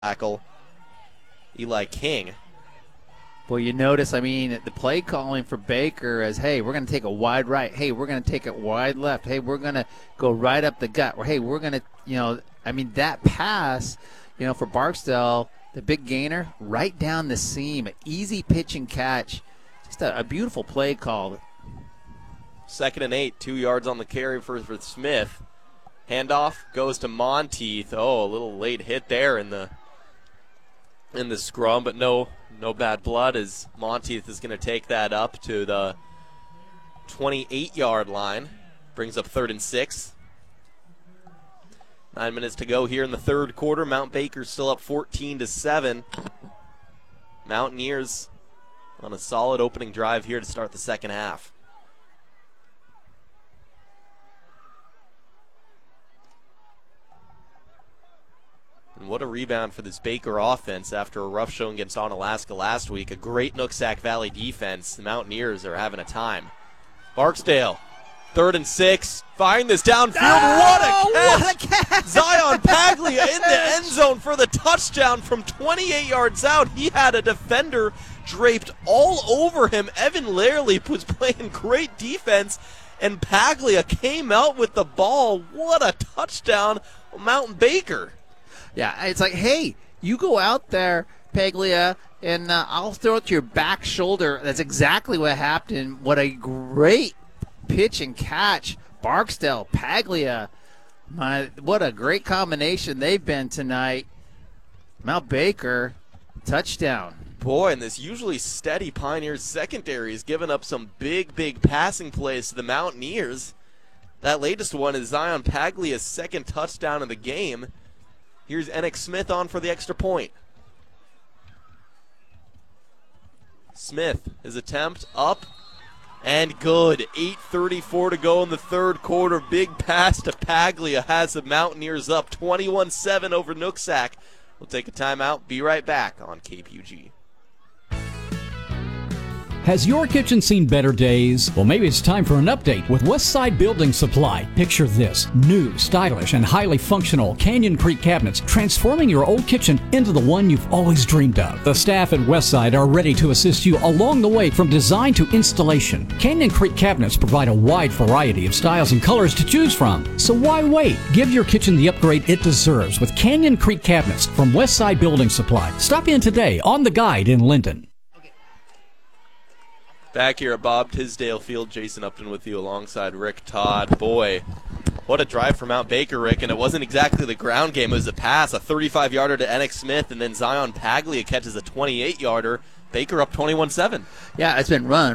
tackle, Eli King. Well, you notice, I mean, the play calling for Baker is, hey, we're going to take a wide right. Hey, we're going to take it wide left. Hey, we're going to go right up the gut. Or, hey, we're going to, I mean, that pass, for Barksdale, the big gainer, right down the seam, an easy pitch and catch. Just a beautiful play call. 2nd and 8, 2 yards on the carry for Smith. Handoff goes to Monteith. Oh, a little late hit there in the scrum, but no bad blood as Monteith is going to take that up to the 28-yard line. Brings up 3rd and 6. 9 minutes to go here in the third quarter. Mount Baker still up 14-7. Mountaineers on a solid opening drive here to start the second half. And what a rebound for this Baker offense after a rough showing against Onalaska last week. A great Nooksack Valley defense. The Mountaineers are having a time. Barksdale, 3rd and 6. Find this downfield. What a catch! Zion Paglia in the end zone for the touchdown from 28 yards out. He had a defender draped all over him. Evan Lairley was playing great defense, and Paglia came out with the ball. What a touchdown, Mountain Baker. Yeah, it's like, hey, you go out there, Paglia, and I'll throw it to your back shoulder. That's exactly what happened. What a great pitch and catch. Barksdale, Paglia. What a great combination they've been tonight. Mount Baker, touchdown. Boy, and this usually steady Pioneers secondary has given up some big passing plays to the Mountaineers. That latest one is Zion Paglia's second touchdown of the game. Here's Enoch Smith on for the extra point. Smith, his attempt up and good. 8:34 to go in the third quarter. Big pass to Paglia has the Mountaineers up 21-7 over Nooksack. We'll take a timeout. Be right back on KPUG. Has your kitchen seen better days? Well, maybe it's time for an update with Westside Building Supply. Picture this: new, stylish, and highly functional Canyon Creek cabinets, transforming your old kitchen into the one you've always dreamed of. The staff at Westside are ready to assist you along the way from design to installation. Canyon Creek cabinets provide a wide variety of styles and colors to choose from. So why wait? Give your kitchen the upgrade it deserves with Canyon Creek cabinets from Westside Building Supply. Stop in today on The Guide in Linden. Back here at Bob Tisdale Field, Jason Upton with you alongside Rick Todd. Boy, what a drive for Mount Baker, Rick, and it wasn't exactly the ground game. It was a pass, a 35-yarder to Enoch Smith, and then Zion Paglia catches a 28-yarder. Baker up 21-7. Yeah, it's been run,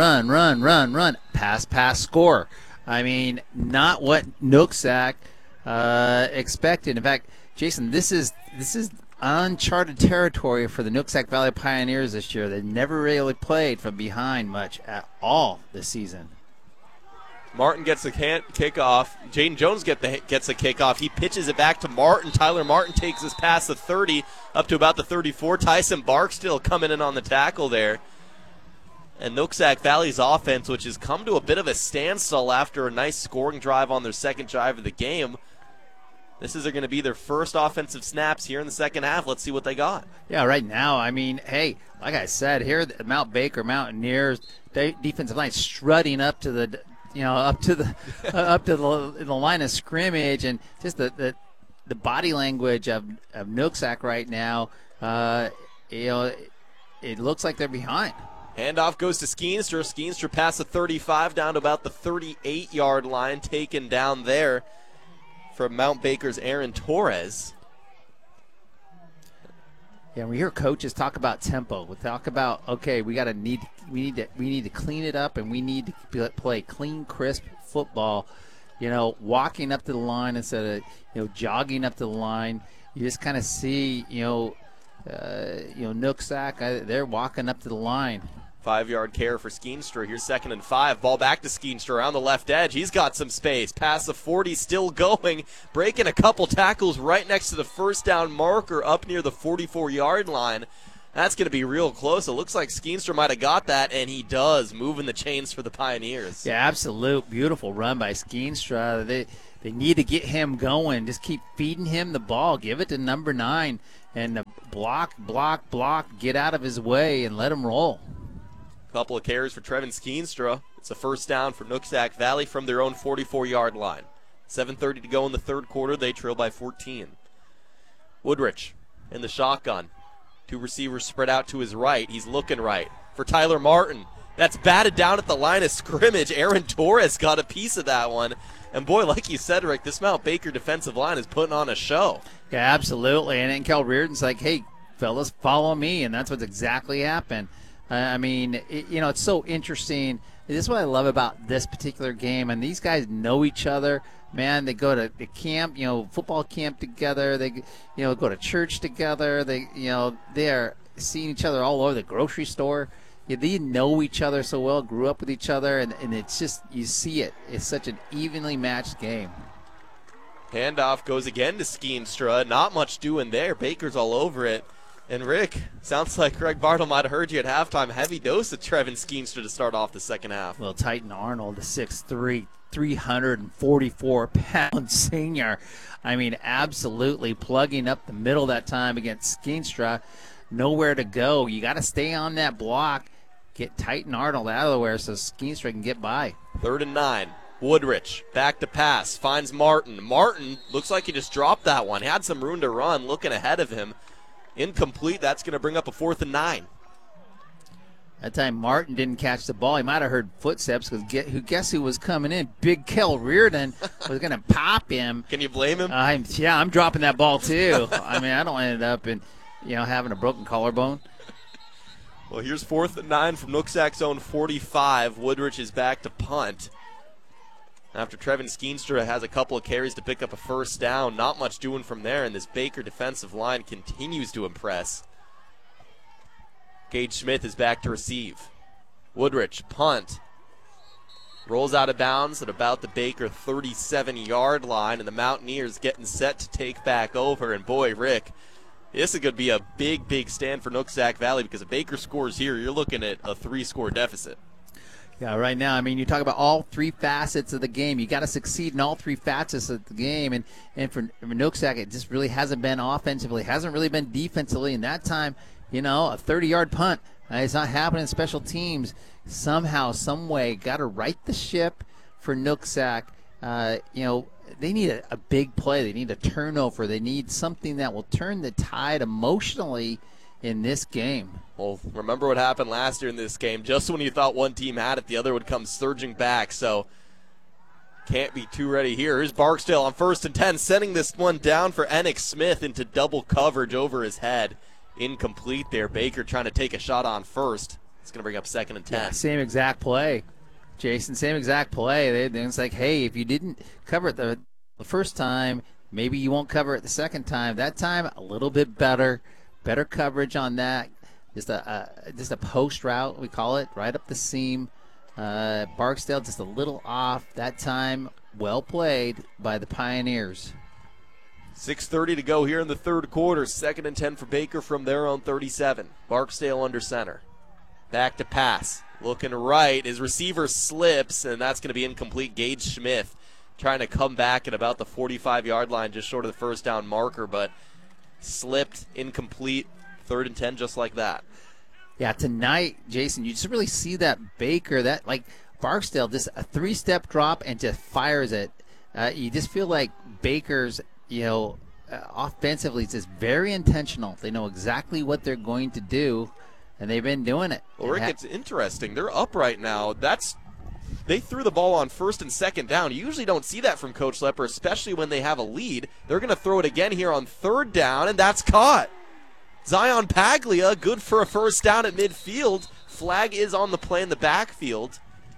pass, score. I mean, not what Nooksack expected. In fact, Jason, this is uncharted territory for the Nooksack Valley Pioneers this year. They never really played from behind much at all this season. Martin gets the kickoff. Jaden Jones gets a kickoff. He pitches it back to Martin. Tyler Martin takes us past the 30 up to about the 34. Tyson Barksdale coming in on the tackle there. And Nooksack Valley's offense, which has come to a bit of a standstill after a nice scoring drive on their second drive of the game. This is going to be their first offensive snaps here in the second half. Let's see what they got. Yeah, right now, I mean, hey, like I said, here the Mount Baker Mountaineers defensive line strutting up to the line of scrimmage, and just the body language of Nooksack right now. It looks like they're behind. Handoff goes to Skeenstra. Skeenstra past the 35 down to about the 38-yard line, taken down there from Mount Baker's Aaron Torres. Yeah, we hear coaches talk about tempo. We talk about, okay, we need to clean it up, and we need to play clean, crisp football. Walking up to the line instead of jogging up to the line. You just kind of see Nooksack. They're walking up to the line. 5-yard carry for Skeenstra. Here's 2nd and 5. Ball back to Skeenstra around the left edge. He's got some space. Past the 40, still going. Breaking a couple tackles right next to the first down marker up near the 44-yard line. That's going to be real close. It looks like Skeenstra might have got that, and he does, moving the chains for the Pioneers. Yeah, absolute beautiful run by Skeenstra. They need to get him going. Just keep feeding him the ball. Give it to number 9. and block, get out of his way and let him roll. Couple of carries for Trevin Skeenstra. It's a first down for Nooksack Valley from their own 44-yard line. 7:30 to go in the third quarter. They trail by 14. Woodrich in the shotgun. Two receivers spread out to his right. He's looking right for Tyler Martin. That's batted down at the line of scrimmage. Aaron Torres got a piece of that one. And boy, like you said, Rick, this Mount Baker defensive line is putting on a show. Yeah, absolutely. And then Kel Reardon's like, hey, fellas, follow me. And that's what's exactly happened. It's so interesting. This is what I love about this particular game. And these guys know each other. Man, they go to the camp, football camp together. They, go to church together. They are seeing each other all over the grocery store. Yeah, they know each other so well, grew up with each other, and it's just, you see it. It's such an evenly matched game. Handoff goes again to Skeenstra. Not much doing there. Baker's all over it. And Rick, sounds like Greg Bartle might have heard you at halftime. Heavy dose of Trevin Skeenstra to start off the second half. Well, Titan Arnold, the 6'3", 344-pound senior. Absolutely plugging up the middle that time against Skeenstra. Nowhere to go. You got to stay on that block. Get Titan Arnold out of the way so Skeenstra can get by. 3rd and 9. Woodrich back to pass. Finds Martin. Martin looks like he just dropped that one. He had some room to run looking ahead of him. Incomplete. That's going to bring up a 4th and 9. That time Martin didn't catch the ball. He might have heard footsteps because guess who was coming in? Big Kel Reardon was going to pop him. Can you blame him? I'm dropping that ball too. I don't end up in having a broken collarbone. Well, here's 4th and 9 from Nooksack's own 45. Woodrich is back to punt. After Trevin Skeenstra has a couple of carries to pick up a first down, not much doing from there, and this Baker defensive line continues to impress. Gage Smith is back to receive. Woodrich, punt. Rolls out of bounds at about the Baker 37-yard line, and the Mountaineers getting set to take back over. And boy, Rick, this is going to be a big, big stand for Nooksack Valley because if Baker scores here, you're looking at a 3-score deficit. Yeah, right now, you talk about all three facets of the game. You got to succeed in all three facets of the game. And for Nooksack, it just really hasn't been offensively, hasn't really been defensively. And that time, a 30-yard punt. It's not happening in special teams. Somehow, some way, got to right the ship for Nooksack. They need a big play. They need a turnover. They need something that will turn the tide emotionally in this game. Well, remember what happened last year in this game. Just when you thought one team had it, the other would come surging back. So can't be too ready here. Here's Barksdale on 1st and 10, sending this one down for Enoch Smith into double coverage over his head. Incomplete there. Baker trying to take a shot on first. It's going to bring up 2nd and 10. Yeah, same exact play. Jason, same exact play. It's like, hey, if you didn't cover it the first time, maybe you won't cover it the second time. That time, a little bit better coverage on that. Just a post route, we call it, right up the seam. Barksdale just a little off. That time, well played by the Pioneers. 6:30 to go here in the third quarter. 2nd and 10 for Baker from their own 37. Barksdale under center. Back to pass. Looking right. His receiver slips, and that's going to be incomplete. Gage Smith trying to come back at about the 45-yard line, just short of the first down marker, but slipped, incomplete. 3rd and 10 just like that. Yeah, tonight, Jason, you just really see that Baker, that like Barksdale, just a 3-step drop and just fires it. You just feel like Baker's, offensively, it's just very intentional. They know exactly what they're going to do, and they've been doing it. Well, Rick, it's interesting. They're up right now. They threw the ball on 1st and 2nd down. You usually don't see that from Coach Lepper, especially when they have a lead. They're going to throw it again here on 3rd down, and that's caught. Zion Paglia, good for a first down at midfield. Flag is on the play in the backfield.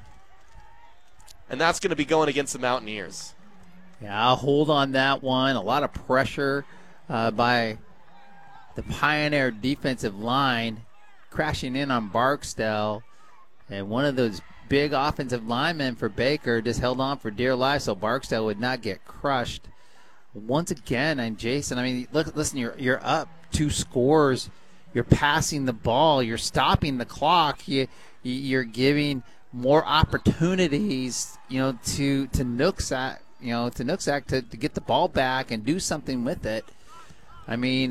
And that's going to be going against the Mountaineers. Yeah, I'll hold on that one. A lot of pressure by the Pioneer defensive line crashing in on Barksdale. And one of those big offensive linemen for Baker just held on for dear life so Barksdale would not get crushed. Once again, and Jason, listen, you're up 2 scores. You're passing the ball. You're stopping the clock. You're giving more opportunities, to Nooksack, to get the ball back and do something with it.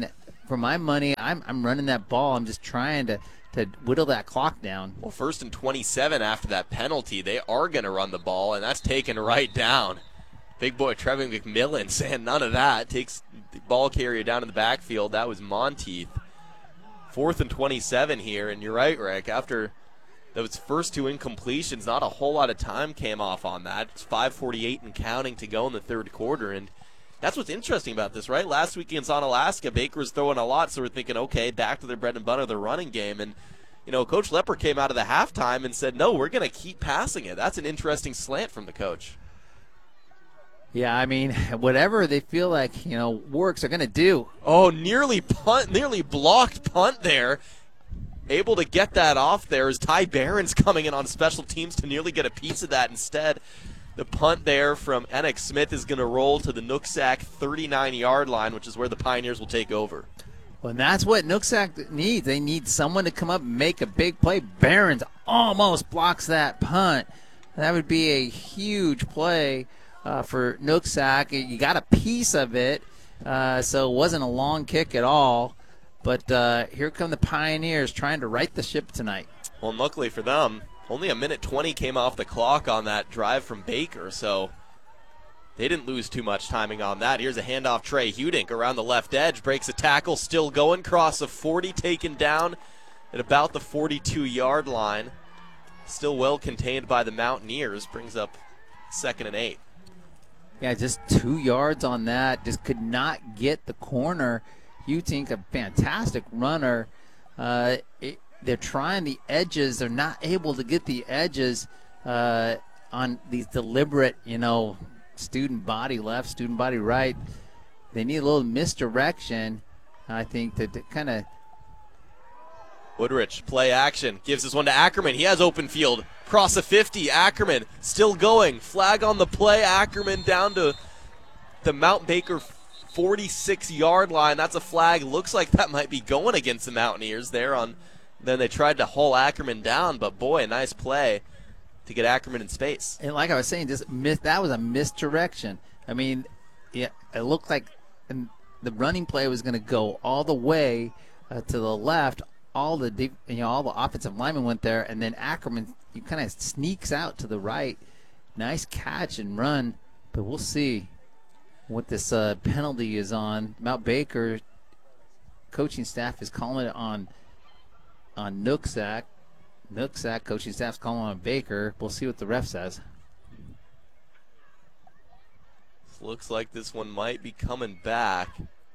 for my money, I'm running that ball. I'm just trying to whittle that clock down. Well, 1st and 27 after that penalty. They are going to run the ball, and that's taken right down. Big boy Trevin McMillan saying none of that. Takes the ball carrier down in the backfield. That was Monteith. 4th and 27 here, and you're right, Rick. After those first 2 incompletions, not a whole lot of time came off on that. It's 5:48 and counting to go in the 3rd quarter, and that's what's interesting about this, right? Last week against Onalaska, Baker was throwing a lot, so we're thinking, okay, back to their bread and butter, the running game. And, Coach Lepper came out of the halftime and said, no, we're going to keep passing it. That's an interesting slant from the coach. Yeah, I mean, whatever they feel like, works, are going to do. Oh, nearly blocked punt there. Able to get that off there as Ty Barron's coming in on special teams to nearly get a piece of that instead. The punt there from Enoch Smith is going to roll to the Nooksack 39-yard line, which is where the Pioneers will take over. Well, and that's what Nooksack needs. They need someone to come up and make a big play. Barron's almost blocks that punt. That would be a huge play for Nooksack. You got a piece of it, so it wasn't a long kick at all. But here come the Pioneers trying to right the ship tonight. Well, luckily for them, only 1:20 came off the clock on that drive from Baker, so they didn't lose too much timing on that. Here's a handoff. Trey Hudink around the left edge, breaks a tackle, still going, cross of 40, taken down at about the 42-yard line. Still well contained by the Mountaineers, brings up 2nd and 8. Yeah, just 2 yards on that. Just could not get the corner. Hudink, a fantastic runner. They're trying the edges. They're not able to get the edges on these deliberate, student body left, student body right. They need a little misdirection, I think, to kind of. Woodrich, play action, gives this one to Ackerman. He has open field. Cross of 50, Ackerman still going. Flag on the play, Ackerman down to the Mount Baker 46-yard line. That's a flag. Looks like that might be going against the Mountaineers there on. Then they tried to haul Ackerman down, but boy, a nice play to get Ackerman in space. And like I was saying, that was a misdirection. I mean, it looked like the running play was going to go all the way to the left. All the offensive linemen went there, and then Ackerman kind of sneaks out to the right. Nice catch and run, but we'll see what this penalty is on. Mount Baker coaching staff is calling it on Nooksack. Nooksack coaching staff's calling on Baker. We'll see what the ref says. Looks like this one might be coming back.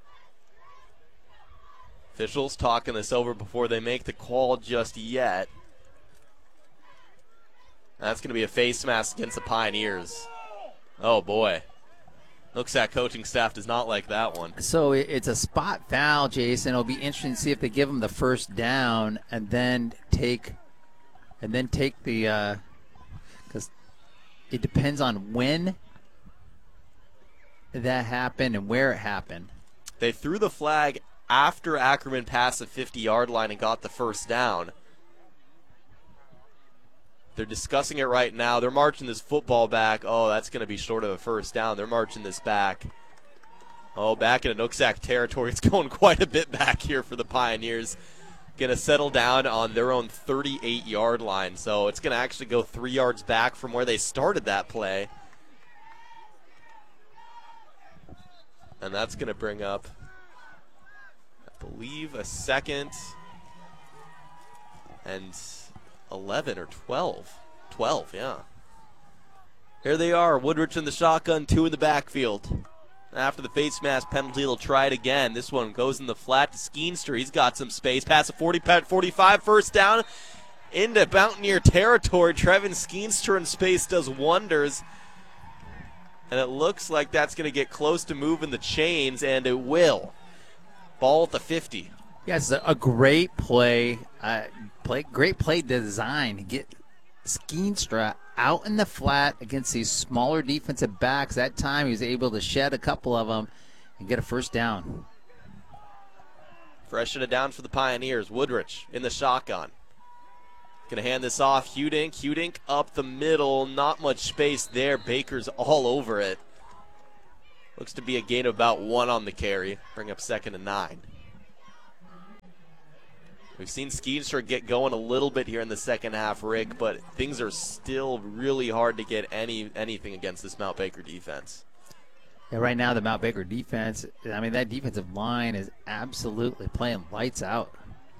Officials talking this over before they make the call just yet. That's going to be a face mask against the Pioneers. Oh boy. Nooksack coaching staff does not like that one. So it's a spot foul, Jason. It'll be interesting to see if they give them the first down and then take the because it depends on when that happened and where it happened. They threw the flag after Ackerman passed the 50-yard line and got the first down. They're discussing it right now. They're marching this football back. Oh, that's going to be short of a first down. They're marching this back. Oh, back into Nooksack territory. It's going quite a bit back here for the Pioneers. Going to settle down on their own 38-yard line. So it's going to actually go 3 yards back from where they started that play. And that's going to bring up, I believe, a 2nd and 11 or 12. 12, yeah. Here they are, Woodrich in the shotgun, 2 in the backfield. After the face mask penalty, they'll try it again. This one goes in the flat to Skeenster. He's got some space. Pass a 45, first down into Mountaineer territory. Trevin Skeenster in space does wonders. And it looks like that's going to get close to moving the chains, and it will. Ball at the 50. Yeah, it's a great play. Great play design. Get Skeenstra out in the flat against these smaller defensive backs. That time he was able to shed a couple of them and get a first down. Freshen it down for the Pioneers. Woodrich in the shotgun. Going to hand this off. Hudink up the middle. Not much space there. Baker's all over it. Looks to be a gain of about 1 on the carry. Bring up 2nd and 9. We've seen Skeenstra get going a little bit here in the second half, Rick, but things are still really hard to get anything against this Mount Baker defense. Yeah, right now the Mount Baker defense, I mean, that defensive line is absolutely playing lights out.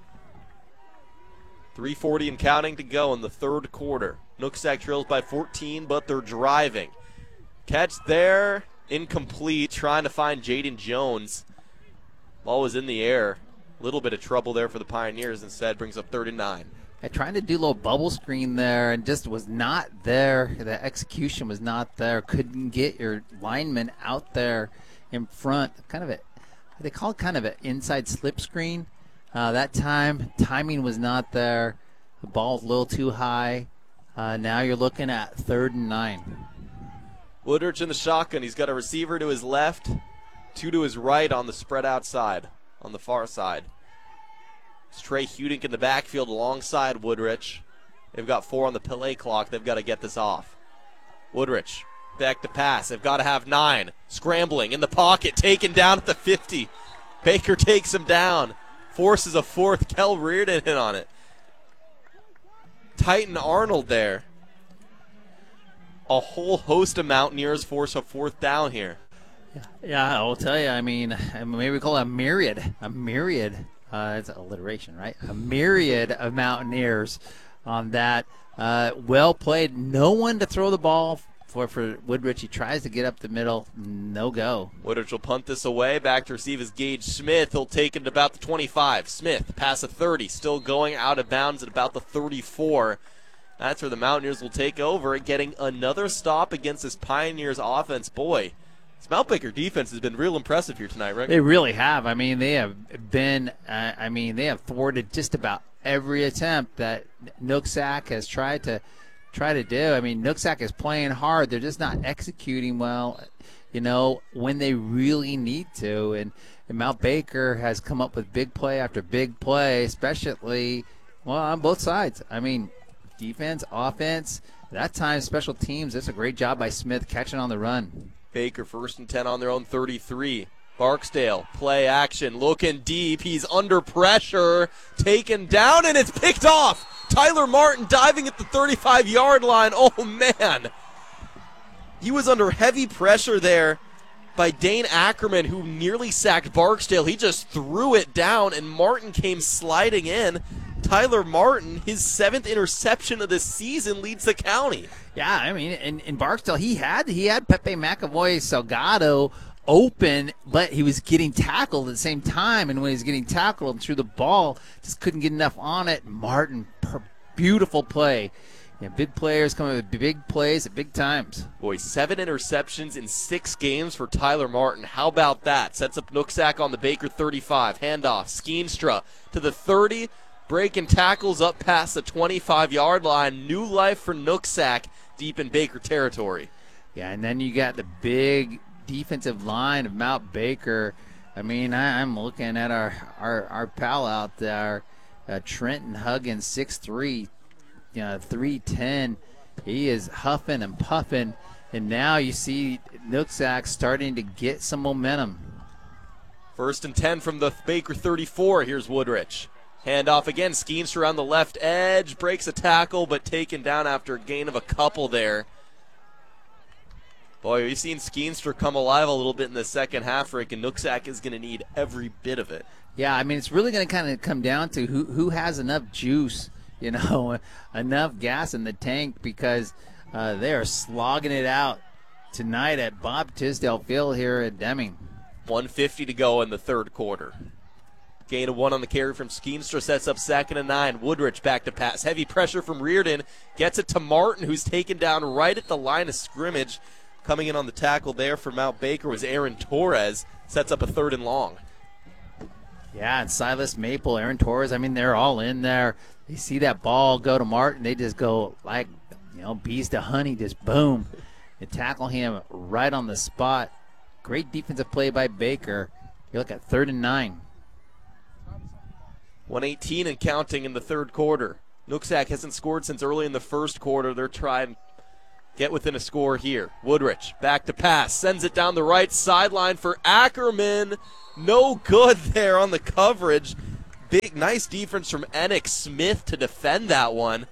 3:40 and counting to go in the third quarter. Nooksack trails by 14, but they're driving. Catch there, incomplete, trying to find Jaden Jones. Ball was in the air. A little bit of trouble there for the Pioneers. Instead, brings up 3rd and 9. Trying to do a little bubble screen there and just was not there. The execution was not there. Couldn't get your lineman out there in front. Kind of they call it kind of an inside slip screen. That timing was not there. The ball's a little too high. Now you're looking at 3rd and 9. Woodrich in the shotgun. He's got a receiver to his left, 2 to his right on the spread outside, on the far side. It's Trey Hudink in the backfield alongside Woodrich. They've got 4 on the play clock. They've got to get this off. Woodrich back to pass. They've got to have 9. Scrambling in the pocket, taken down at the 50. Baker takes him down. Forces a 4th. Kel Reardon in on it. Titan Arnold there. A whole host of Mountaineers force a 4th down here. Yeah, I'll tell you. I mean, maybe we call it a myriad. It's alliteration, right? A myriad of Mountaineers on that. Well played. No one to throw the ball for Woodrich. He tries to get up the middle. No go. Woodrich will punt this away. Back to receive is Gage Smith. He'll take it to about the 25. Smith, pass of 30. Still going out of bounds at about the 34. That's where the Mountaineers will take over, getting another stop against this Pioneers offense. Boy, this Mount Baker defense has been real impressive here tonight, Rick. They really have. I mean, they have been, they have thwarted just about every attempt that Nooksack has tried to do. I mean, Nooksack is playing hard. They're just not executing well, when they really need to. And Mount Baker has come up with big play after big play, especially, on both sides. I mean, defense, offense, that time special teams. That's a great job by Smith catching on the run. Baker 1st and 10 on their own 33. Barksdale, play action, looking deep. He's under pressure, taken down, and it's picked off. Tyler Martin diving at the 35-yard line. Oh, man. He was under heavy pressure there by Dane Ackerman, who nearly sacked Barksdale. He just threw it down, and Martin came sliding in. Tyler Martin, his 7th interception of the season, leads the county. Yeah, I mean, in Barksdale, he had Pepe McAvoy Salgado open, but he was getting tackled at the same time, and when he was getting tackled and threw the ball, just couldn't get enough on it. Martin, beautiful play. Yeah, big players coming with big plays at big times. Boy, 7 interceptions in 6 games for Tyler Martin. How about that? Sets up Nooksack on the Baker 35. Handoff, Skeenstra to the 30. Breaking tackles up past the 25-yard line. New life for Nooksack deep in Baker territory. Yeah, and then you got the big defensive line of Mount Baker. I mean, I'm looking at our pal out there, Trenton Huggins, 6'3", 310. He is huffing and puffing, and now you see Nooksack starting to get some momentum. 1st and 10 from the Baker 34. Here's Woodrich. Handoff again. Skeenstra around the left edge. Breaks a tackle, but taken down after a gain of a couple there. Boy, we've seen Skeenstra come alive a little bit in the second half, Rick, and Nooksack is going to need every bit of it. Yeah, I mean, it's really going to kind of come down to who has enough juice, enough gas in the tank, because they are slogging it out tonight at Bob Tisdale Field here at Deming. 1:50 to go in the third quarter. Gain of 1 on the carry from Skeenstra, sets up 2nd and 9. Woodrich back to pass. Heavy pressure from Reardon. Gets it to Martin, who's taken down right at the line of scrimmage. Coming in on the tackle there for Mount Baker was Aaron Torres. Sets up a 3rd and long. Yeah, and Silas Maple, Aaron Torres, I mean, they're all in there. They see that ball go to Martin. They just go like, bees to honey, just boom. They tackle him right on the spot. Great defensive play by Baker. You look at 3rd and 9. 1:18 and counting in the third quarter. Nooksack hasn't scored since early in the first quarter. They're trying to get within a score here. Woodrich back to pass. Sends it down the right sideline for Ackerman. No good there on the coverage. Big, nice defense from Enoch Smith to defend that one.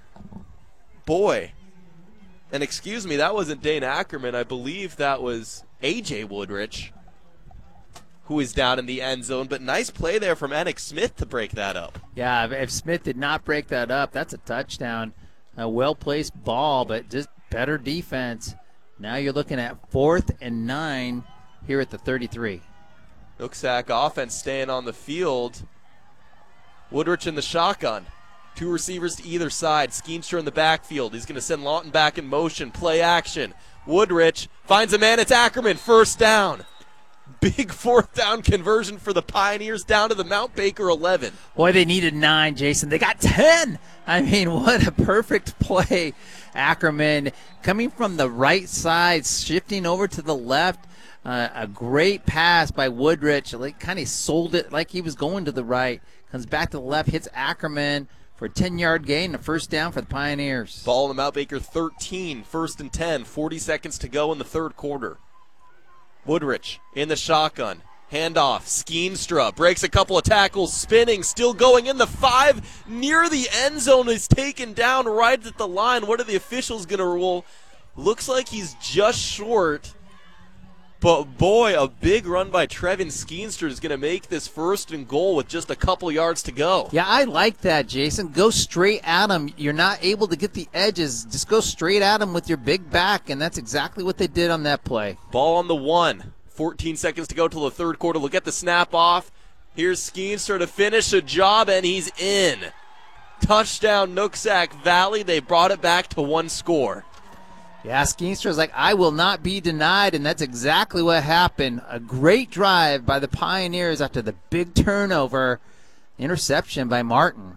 Boy. And excuse me, that wasn't Dane Ackerman. I believe that was A.J. Woodrich, who is down in the end zone. But nice play there from Enoch Smith to break that up. Yeah, if Smith did not break that up, that's a touchdown. A well-placed ball, but just better defense. Now you're looking at 4th and 9 here at the 33. Nooksack offense staying on the field. Woodrich in the shotgun. 2 receivers to either side. Skeenstra in the backfield. He's going to send Lawton back in motion. Play action. Woodrich finds a man. It's Ackerman. First down. Big 4th down conversion for the Pioneers down to the Mount Baker 11. Boy, they needed 9, Jason. They got 10. I mean, what a perfect play. Ackerman coming from the right side, shifting over to the left. A great pass by Woodrich. Like, kind of sold it like he was going to the right. Comes back to the left, hits Ackerman for a 10-yard gain, a first down for the Pioneers. Ball in the Mount Baker 13, 1st and 10, 40 seconds to go in the third quarter. Woodrich in the shotgun. Handoff. Skeenstra breaks a couple of tackles, spinning, still going in the 5. Near the end zone, is taken down right at the line. What are the officials going to rule? Looks like he's just short. But, boy, a big run by Trevin Skeenstra is going to make this 1st and goal with just a couple yards to go. Yeah, I like that, Jason. Go straight at him. You're not able to get the edges. Just go straight at him with your big back, and that's exactly what they did on that play. Ball on the 1. 14 seconds to go till the third quarter. We'll get the snap off. Here's Skeenstra to finish the job, and he's in. Touchdown, Nooksack Valley. They brought it back to 1 score. Yeah, Skeenstra's like, I will not be denied, and that's exactly what happened. A great drive by the Pioneers after the big turnover. Interception by Martin.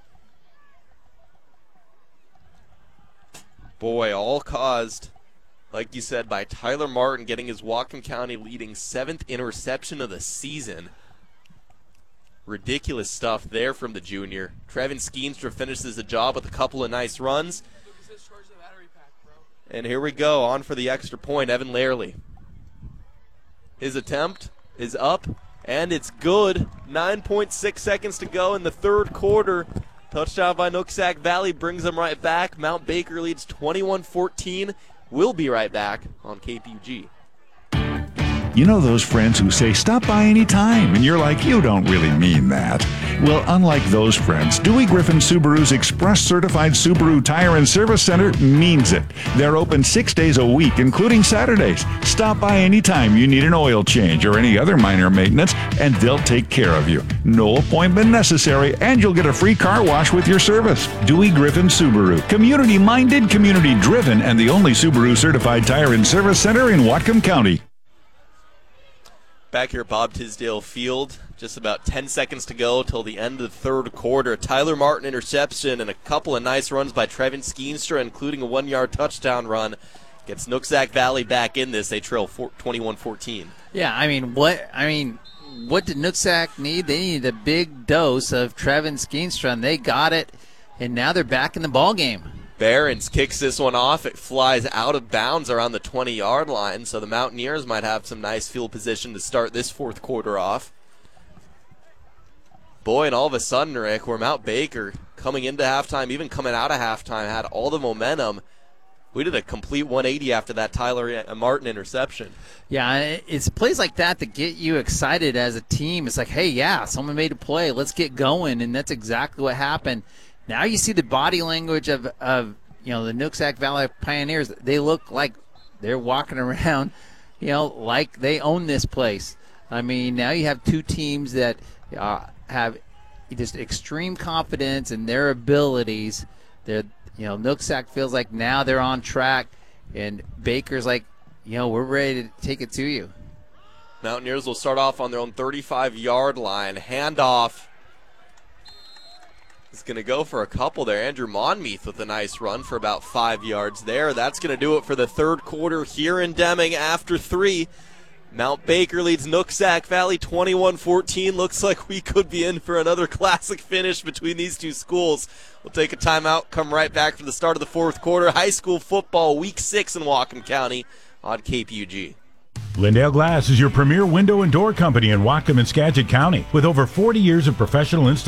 Boy, all caused, like you said, by Tyler Martin getting his Whatcom County leading 7th interception of the season. Ridiculous stuff there from the junior. Trevin Skeenstra finishes the job with a couple of nice runs. And here we go, on for the extra point, Evan Lairley. His attempt is up, and it's good. 9.6 seconds to go in the third quarter. Touchdown by Nooksack Valley brings them right back. Mount Baker leads 21-14. We'll be right back on KPUG. You know those friends who say, stop by any time, and you're like, you don't really mean that. Well, unlike those friends, Dewey Griffin Subaru's Express Certified Subaru Tire and Service Center means it. They're open 6 days a week, including Saturdays. Stop by any time you need an oil change or any other minor maintenance, and they'll take care of you. No appointment necessary, and you'll get a free car wash with your service. Dewey Griffin Subaru. Community-minded, community-driven, and the only Subaru Certified Tire and Service Center in Whatcom County. Back here at Bob Tisdale Field, just about 10 seconds to go till the end of the third quarter. Tyler Martin interception and a couple of nice runs by Trevin Skeenstra, including a 1-yard touchdown run. Gets Nooksack Valley back in this. They trail 21-14. Yeah, what did Nooksack need? They needed a big dose of Trevin Skeenstra, and they got it, and now they're back in the ball game. Behrens kicks this one off. It flies out of bounds around the 20-yard line, so the Mountaineers might have some nice field position to start this fourth quarter off. Boy, and all of a sudden, Rick, where Mount Baker coming into halftime, even coming out of halftime, had all the momentum. We did a complete 180 after that Tyler Martin interception. Yeah, it's plays like that that get you excited as a team. It's like, hey, yeah, someone made a play. Let's get going, and that's exactly what happened. Now you see the body language of the Nooksack Valley Pioneers. They look like they're walking around, like they own this place. I mean, now you have two teams that have just extreme confidence in their abilities. Nooksack feels like now they're on track, and Baker's like, we're ready to take it to you. Mountaineers will start off on their own 35-yard line. Handoff. Is going to go for a couple there. Andrew Monmeath with a nice run for about 5 yards there. That's going to do it for the third quarter here in Deming after 3. Mount Baker leads Nooksack Valley 21-14. Looks like we could be in for another classic finish between these two schools. We'll take a timeout, come right back for the start of the fourth quarter. High school football, week 6 in Whatcom County on KPUG. Lindale Glass is your premier window and door company in Whatcom and Skagit County with over 40 years of professional installation.